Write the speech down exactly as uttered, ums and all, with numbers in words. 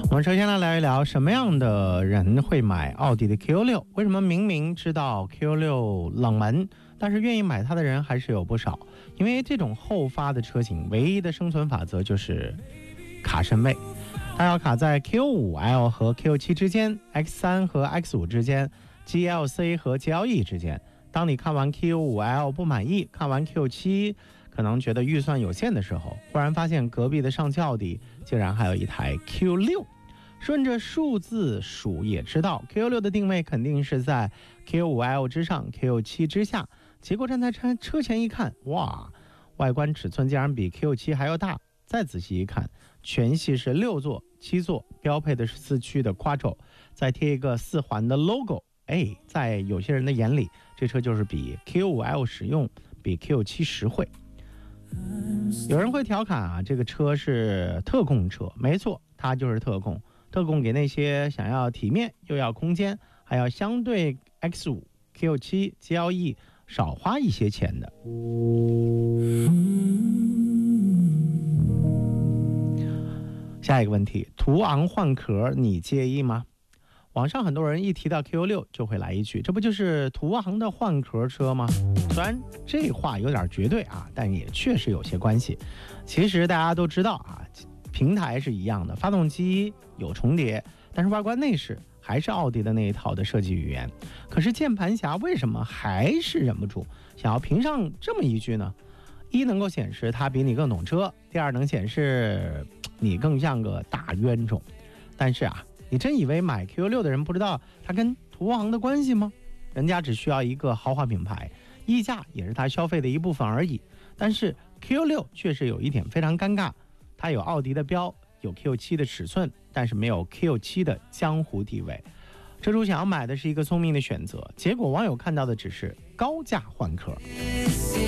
我们首先来聊一聊什么样的人会买奥迪的 Q 六， 为什么明明知道 Q 六冷门，但是愿意买它的人还是有不少。因为这种后发的车型唯一的生存法则就是卡身位，它要卡在 Q 五 L 和 Q 七 之间， X 三 和 X 五 之间， G L C 和 G L E 之间。当你看完 Q 五 L 不满意，看完 Q 七可能觉得预算有限的时候，忽然发现隔壁的上汽奥迪竟然还有一台 Q 六。顺着数字数也知道 Q 六的定位肯定是在 Q 五 L 之上， Q 七 之下。结果站在车前一看，哇，外观尺寸竟然比 Q 七 还要大。再仔细一看，全系是六座七座，标配的是四驱的 Quattro， 再贴一个四环的 logo。 哎，在有些人的眼里，这车就是比 Q 五 L 实用，比 Q 七 实惠。有人会调侃啊，这个车是特供车。没错，它就是特供，特供给那些想要体面又要空间，还要相对 X 五 Q 七 G L E 少花一些钱的。下一个问题，途昂换壳你介意吗？网上很多人一提到 Q 六就会来一句，这不就是途昂的换壳车吗？虽然这话有点绝对啊，但也确实有些关系。其实大家都知道啊，平台是一样的，发动机有重叠，但是外观内饰还是奥迪的那一套的设计语言。可是键盘侠为什么还是忍不住想要评上这么一句呢？一能够显示它比你更懂车，第二能显示你更像个大冤种。但是啊，你真以为买 Q 六的人不知道它跟途昂的关系吗？人家只需要一个豪华品牌，溢价也是他消费的一部分而已。但是 Q 六确实有一点非常尴尬，它有奥迪的标，有 Q 七 的尺寸，但是没有 Q 七 的江湖地位。车主想要买的是一个聪明的选择，结果网友看到的只是高价换壳。